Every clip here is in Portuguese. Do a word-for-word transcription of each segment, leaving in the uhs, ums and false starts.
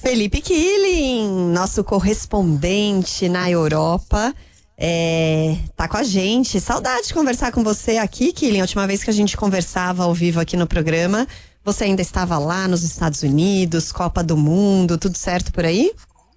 Felipe Killing, nosso correspondente na Europa, é, tá com a gente. Saudade de conversar com você aqui, Killing. A última vez que a gente conversava ao vivo aqui no programa, você ainda estava lá nos Estados Unidos, Copa do Mundo, tudo certo por aí?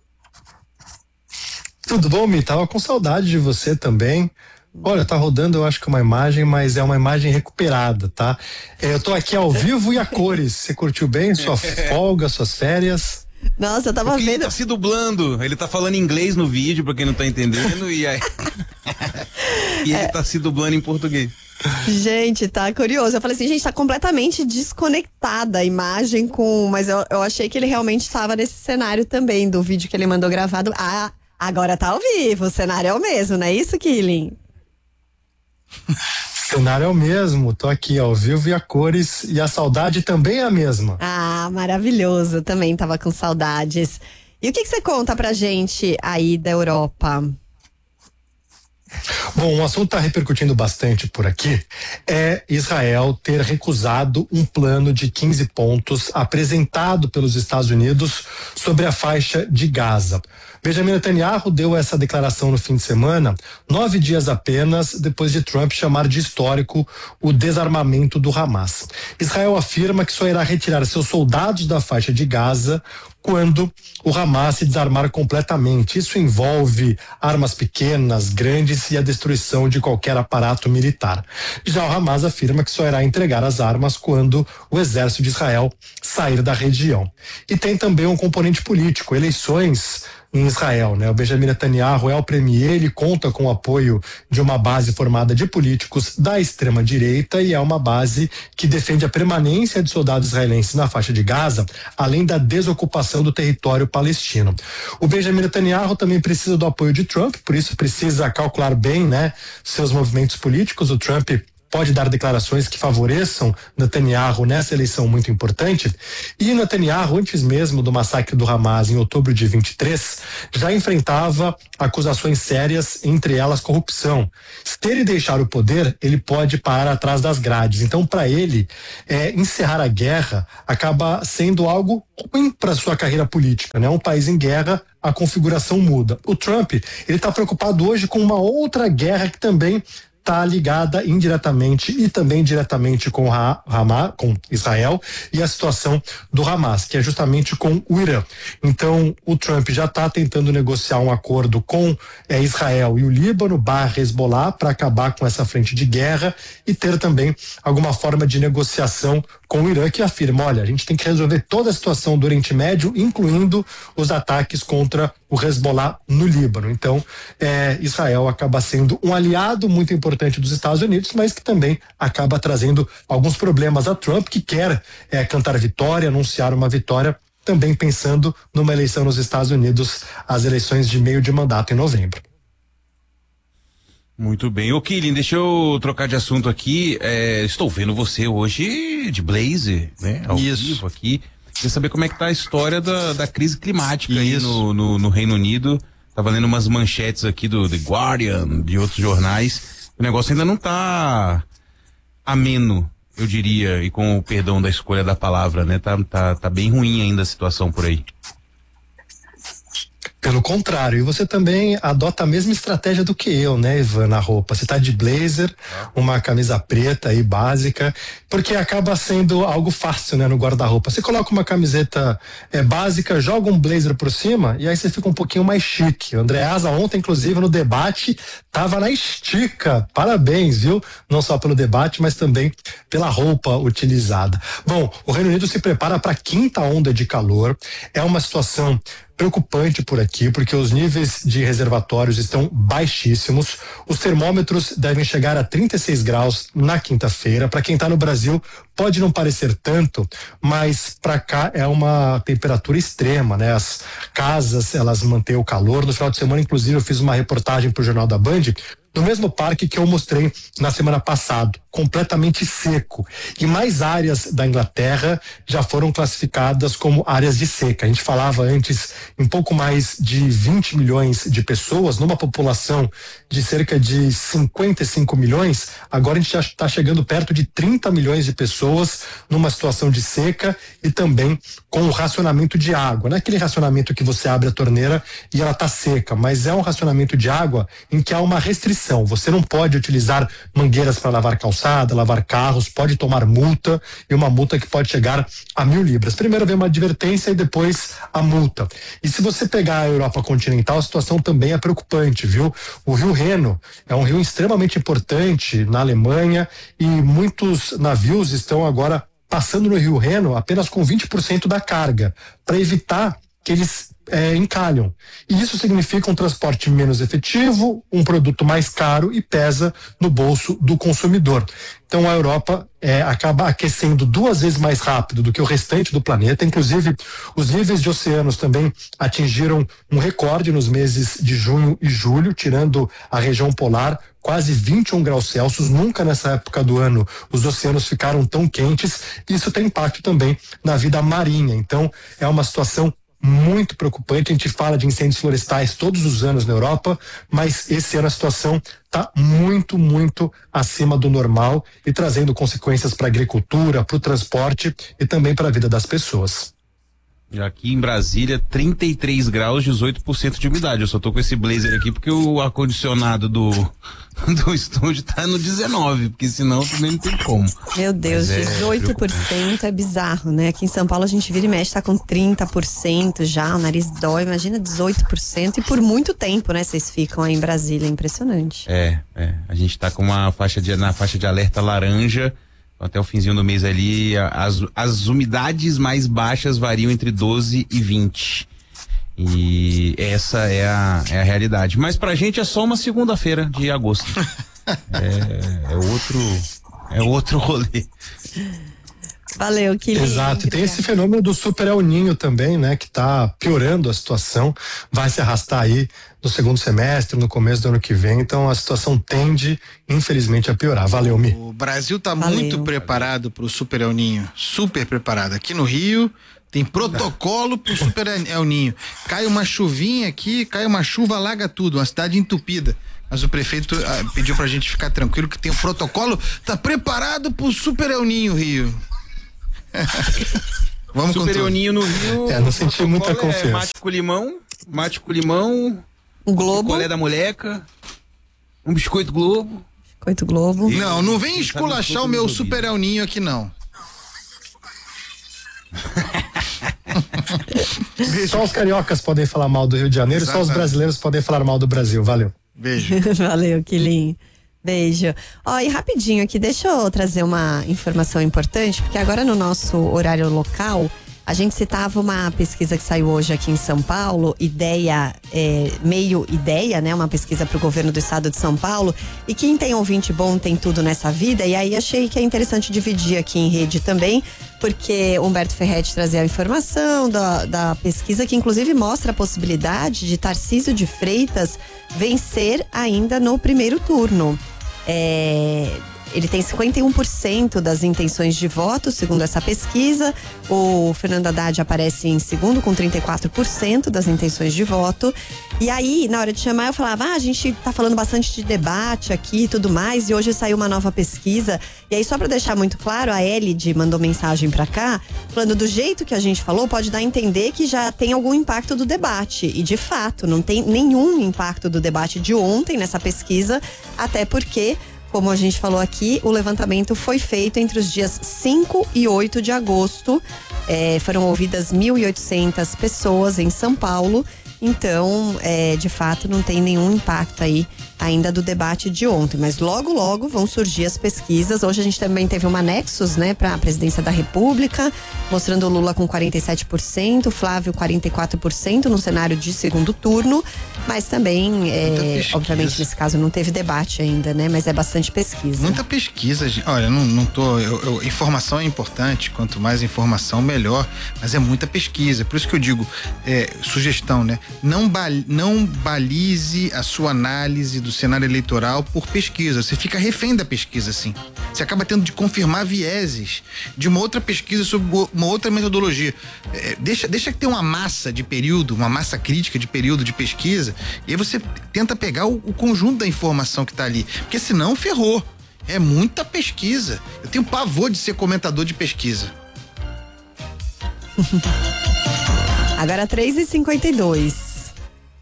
Tudo bom, Mi? Tava com saudade de você também. Olha, tá rodando, eu acho que uma imagem, mas é uma imagem recuperada, tá? Eu tô aqui ao vivo e a cores. Você curtiu bem sua folga, suas férias? Nossa, eu tava Porque vendo. Ele tá se dublando, ele tá falando inglês no vídeo, pra quem não tá entendendo, e aí. e ele é. tá se dublando em português. Gente, tá curioso. Eu falei assim, gente, tá completamente desconectada a imagem com. Mas eu, eu achei que ele realmente estava nesse cenário também, do vídeo que ele mandou gravado. Ah, agora tá ao vivo, o cenário é o mesmo, não é isso, Killing? O cenário é o mesmo, tô aqui ao vivo e a cores, e a saudade também é a mesma. Ah, maravilhoso, também tava com saudades. E o que que você conta pra gente aí da Europa? Bom, um assunto está repercutindo bastante por aqui é Israel ter recusado um plano de quinze pontos apresentado pelos Estados Unidos sobre a faixa de Gaza. Benjamin Netanyahu deu essa declaração no fim de semana, nove dias apenas depois de Trump chamar de histórico o desarmamento do Hamas. Israel afirma que só irá retirar seus soldados da faixa de Gaza quando o Hamas se desarmar completamente. Isso envolve armas pequenas, grandes e a destruição de qualquer aparato militar. Já o Hamas afirma que só irá entregar as armas quando o exército de Israel sair da região. E tem também um componente político, eleições em Israel, né? O Benjamin Netanyahu é o premier, ele conta com o apoio de uma base formada de políticos da extrema direita e é uma base que defende a permanência de soldados israelenses na faixa de Gaza, além da desocupação do território palestino. O Benjamin Netanyahu também precisa do apoio de Trump, por isso precisa calcular bem, né, seus movimentos políticos. O Trump pode dar declarações que favoreçam Netanyahu nessa eleição muito importante. E Netanyahu, antes mesmo do massacre do Hamas em outubro de vinte e três, já enfrentava acusações sérias, entre elas corrupção. Se ele deixar o poder, ele pode parar atrás das grades. Então, para ele, é, encerrar a guerra acaba sendo algo ruim para sua carreira política, né? Um país em guerra, a configuração muda. O Trump, ele está preocupado hoje com uma outra guerra que também está ligada indiretamente e também diretamente com a Hamas, com Israel, e a situação do Hamas, que é justamente com o Irã. Então, o Trump já está tentando negociar um acordo com é, Israel e o Líbano, barra Hezbollah, para acabar com essa frente de guerra e ter também alguma forma de negociação com o Irã, que afirma, olha, a gente tem que resolver toda a situação do Oriente Médio, incluindo os ataques contra o Hezbollah no Líbano. Então, é, Israel acaba sendo um aliado muito importante dos Estados Unidos, mas que também acaba trazendo alguns problemas a Trump, que quer é, cantar vitória, anunciar uma vitória, também pensando numa eleição nos Estados Unidos, as eleições de meio de mandato em novembro. Muito bem. Ô, Killing, deixa eu trocar de assunto aqui. É, estou vendo você hoje de blazer, né? Ao Isso. vivo aqui. Queria saber como é que tá a história da, da crise climática aí no, no, no Reino Unido. Tava lendo umas manchetes aqui do The Guardian, de outros jornais. O negócio ainda não tá ameno, eu diria, e com o perdão da escolha da palavra, né? Tá, tá, tá bem ruim ainda a situação por aí. Pelo contrário, e você também adota a mesma estratégia do que eu, né, Ivan, na roupa. Você tá de blazer, uma camisa preta aí, básica, porque acaba sendo algo fácil, né, no guarda-roupa. Você coloca uma camiseta é, básica, joga um blazer por cima, e aí você fica um pouquinho mais chique. O Andreasa ontem, inclusive, no debate, tava na estica. Parabéns, viu? Não só pelo debate, mas também pela roupa utilizada. Bom, o Reino Unido se prepara para a quinta onda de calor. É uma situação preocupante por aqui, porque os níveis de reservatórios estão baixíssimos. Os termômetros devem chegar a trinta e seis graus na quinta-feira. Para quem está no Brasil, pode não parecer tanto, mas para cá é uma temperatura extrema, né? As casas, elas mantêm o calor. No final de semana, inclusive, eu fiz uma reportagem para o Jornal da Band no mesmo parque que eu mostrei na semana passada, completamente seco. E mais áreas da Inglaterra já foram classificadas como áreas de seca. A gente falava antes em pouco mais de vinte milhões de pessoas, numa população de cerca de cinquenta e cinco milhões, agora a gente já está chegando perto de trinta milhões de pessoas numa situação de seca e também com o racionamento de água. Não é aquele racionamento que você abre a torneira e ela está seca, mas é um racionamento de água em que há uma restrição. Você não pode utilizar mangueiras para lavar calçada, lavar carros, pode tomar multa, e uma multa que pode chegar a mil libras. Primeiro vem uma advertência e depois a multa. E se você pegar a Europa continental, a situação também é preocupante, viu? O rio Reno é um rio extremamente importante na Alemanha e muitos navios estão agora passando no rio Reno apenas com vinte por cento da carga, para evitar que eles é, encalham. E isso significa um transporte menos efetivo, um produto mais caro e pesa no bolso do consumidor. Então a Europa é, acaba aquecendo duas vezes mais rápido do que o restante do planeta. Inclusive, os níveis de oceanos também atingiram um recorde nos meses de junho e julho, tirando a região polar, quase vinte e um graus Celsius. Nunca nessa época do ano os oceanos ficaram tão quentes. Isso tem impacto também na vida marinha. Então é uma situação muito preocupante. A gente fala de incêndios florestais todos os anos na Europa, mas esse ano a situação está muito, muito acima do normal e trazendo consequências para a agricultura, para o transporte e também para a vida das pessoas. Aqui em Brasília, trinta e três graus, dezoito por cento de umidade. Eu só tô com esse blazer aqui porque o ar-condicionado do, do estúdio tá no dezenove, porque senão também não tem como. Meu Deus, é dezoito por cento é bizarro, né? Aqui em São Paulo a gente vira e mexe, tá com trinta por cento já, o nariz dói, imagina dezoito por cento e por muito tempo, né? Vocês ficam aí em Brasília, é impressionante. É, é. A gente tá com uma faixa de, na faixa de alerta laranja. Até o finzinho do mês ali, as, as umidades mais baixas variam entre doze e vinte. E essa é a, é a realidade. Mas pra gente é só uma segunda-feira de agosto. é, é outro, é outro rolê. Valeu, que lindo. Exato, tem esse fenômeno do super El Ninho também, né, que tá piorando a situação, vai se arrastar aí no segundo semestre, no começo do ano que vem, então a situação tende, infelizmente, a piorar. Valeu, Mi. O Brasil tá Valeu. muito preparado pro super El Ninho, super preparado. Aqui no Rio tem protocolo pro super El Ninho. Cai uma chuvinha aqui, cai uma chuva, alaga tudo, uma cidade entupida. Mas o prefeito ah, pediu pra gente ficar tranquilo que tem o protocolo, tá preparado pro super El Ninho, Rio. Vamos Super com Ninho no Rio. É, não senti muita confiança. É mate com limão, mate com limão, um Globo, picolé da moleca, um biscoito Globo. Biscoito Globo. Não, não vem esculachar o meu Super El Ninho aqui não. Só os cariocas podem falar mal do Rio de Janeiro, Exato. Só os brasileiros podem falar mal do Brasil. Valeu. Beijo. Valeu, que lindo. Beijo. Ó, e rapidinho aqui, deixa eu trazer uma informação importante, porque agora no nosso horário local, a gente citava uma pesquisa que saiu hoje aqui em São Paulo, ideia, é, meio ideia, né? Uma pesquisa para o governo do estado de São Paulo. E quem tem ouvinte bom tem tudo nessa vida. E aí achei que é interessante dividir aqui em rede também, porque Humberto Ferretti trazia a informação da, da pesquisa, que inclusive mostra a possibilidade de Tarcísio de Freitas vencer ainda no primeiro turno. É, ele tem cinquenta e um por cento das intenções de voto, segundo essa pesquisa. O Fernando Haddad aparece em segundo, com trinta e quatro por cento das intenções de voto. E aí, na hora de chamar, eu falava, ah, a gente tá falando bastante de debate aqui e tudo mais, e hoje saiu uma nova pesquisa. E aí, só pra deixar muito claro, a Elide mandou mensagem pra cá, falando do jeito que a gente falou, pode dar a entender que já tem algum impacto do debate. E, de fato, não tem nenhum impacto do debate de ontem nessa pesquisa, até porque, como a gente falou aqui, o levantamento foi feito entre os dias cinco e oito de agosto. É, foram ouvidas mil e oitocentas pessoas em São Paulo. Então, é, de fato, não tem nenhum impacto aí ainda do debate de ontem. Mas logo, logo vão surgir as pesquisas. Hoje a gente também teve uma Nexus, né, para a presidência da República, mostrando o Lula com quarenta e sete por cento, Flávio quarenta e quatro por cento no cenário de segundo turno. Mas também, é, obviamente, nesse caso não teve debate ainda, né? Mas é bastante pesquisa. Muita pesquisa, gente. Olha, não, não tô. Eu, eu, informação é importante, quanto mais informação, melhor. Mas é muita pesquisa. Por isso que eu digo, é, sugestão, né? não, ba, não balize a sua análise do cenário eleitoral por pesquisa. Você fica refém da pesquisa, assim. Você acaba tendo de confirmar vieses de uma outra pesquisa sobre uma outra metodologia. É, deixa, deixa que ter uma massa de período, uma massa crítica de período de pesquisa, e aí você tenta pegar o, o conjunto da informação que está ali. Porque senão ferrou. É muita pesquisa. Eu tenho pavor de ser comentador de pesquisa. Agora três e cinquenta e dois.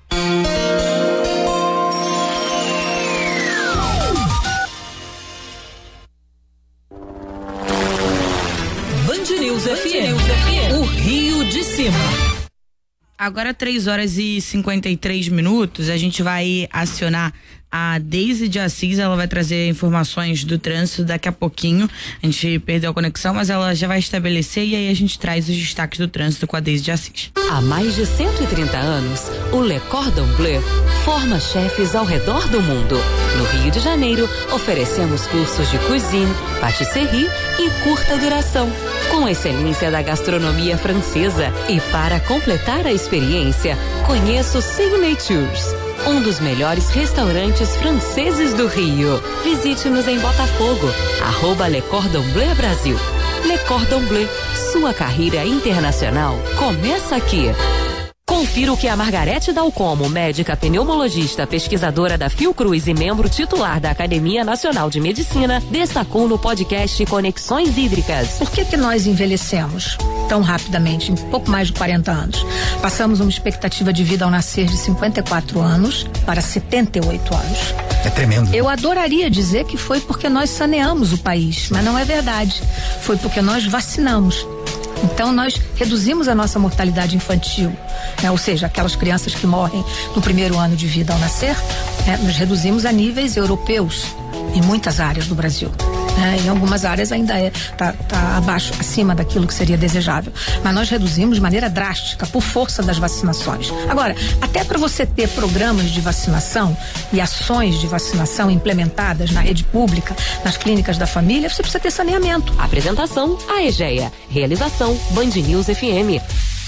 Band News F M, o Rio de Cima. Agora três horas e cinquenta e três minutos, a gente vai acionar a Deise de Assis, ela vai trazer informações do trânsito daqui a pouquinho. A gente perdeu a conexão, mas ela já vai estabelecer e aí a gente traz os destaques do trânsito com a Deise de Assis. Há mais de cento e trinta anos, o Le Cordon Bleu forma chefes ao redor do mundo. No Rio de Janeiro, oferecemos cursos de cuisine, patisserie e curta duração, com excelência da gastronomia francesa. E para completar a experiência, conheça o Signatures, um dos melhores restaurantes franceses do Rio. Visite-nos em Botafogo, arroba Le Cordon Bleu Brasil. Le Cordon Bleu, sua carreira internacional começa aqui. Confira o que a Margarete Dalcomo, médica pneumologista, pesquisadora da Fiocruz e membro titular da Academia Nacional de Medicina, destacou no podcast Conexões Hídricas. Por que que nós envelhecemos tão rapidamente, em pouco mais de quarenta anos? Passamos uma expectativa de vida ao nascer de cinquenta e quatro anos para setenta e oito anos. É tremendo. Eu adoraria dizer que foi porque nós saneamos o país, mas não é verdade. Foi porque nós vacinamos. Então nós reduzimos a nossa mortalidade infantil, né? Ou seja, aquelas crianças que morrem no primeiro ano de vida ao nascer, né? Nós reduzimos a níveis europeus em muitas áreas do Brasil. Né? Em algumas áreas ainda é tá, tá abaixo, acima daquilo que seria desejável. Mas nós reduzimos de maneira drástica por força das vacinações. Agora, até para você ter programas de vacinação e ações de vacinação implementadas na rede pública, nas clínicas da família, você precisa ter saneamento. Apresentação: a EGEA. Realização: Band News F M.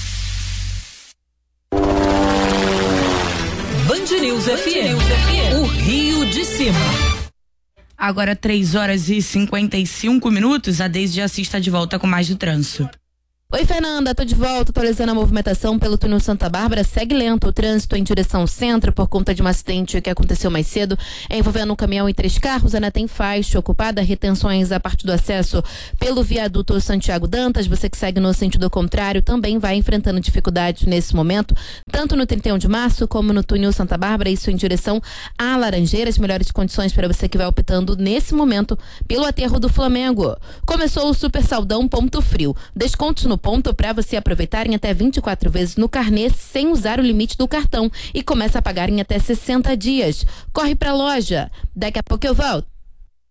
Band News F M, o Rio de Cima. Agora três horas e cinquenta e cinco minutos, a Deise de Assis está de volta com mais do trânsito. Oi, Fernanda, tô de volta, atualizando a movimentação pelo túnel Santa Bárbara. Segue lento o trânsito em direção centro por conta de um acidente que aconteceu mais cedo, envolvendo um caminhão e três carros. Ainda tem faixa ocupada, retenções a partir do acesso pelo viaduto Santiago Dantas. Você que segue no sentido contrário também vai enfrentando dificuldades nesse momento, tanto no trinta e um de março como no túnel Santa Bárbara, isso em direção a Laranjeiras. Melhores condições para você que vai optando nesse momento pelo aterro do Flamengo. Começou o Super Saldão Ponto Frio. Descontos no ponto para você aproveitar em até vinte e quatro vezes no carnê sem usar o limite do cartão e começa a pagar em até sessenta dias. Corre pra loja. Daqui a pouco eu volto.